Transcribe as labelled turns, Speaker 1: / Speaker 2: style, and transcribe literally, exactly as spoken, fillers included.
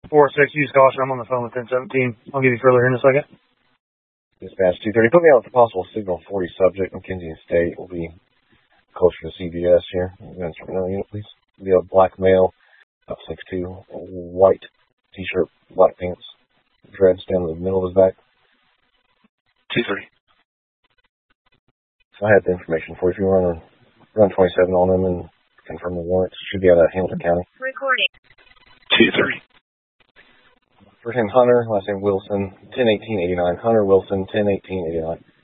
Speaker 1: four six, use caution. I'm on the phone with ten seventeen. I'll give you further here in a second.
Speaker 2: Dispatch two thirty, put me out with the possible signal forty subject, McKenzie State. Will be closer to C V S here. No unit, please. Be a black male, about six two, white t-shirt, black pants, dreads down the middle of his back.
Speaker 3: two three.
Speaker 2: So I had the information for you. If you want to run twenty-seven on them and confirm the warrants, should be out of Hamilton County.
Speaker 4: Recording.
Speaker 3: two three.
Speaker 2: First name Hunter, last name Wilson, ten eighteen eighty-nine. Hunter Wilson, ten eighteen eighty-nine.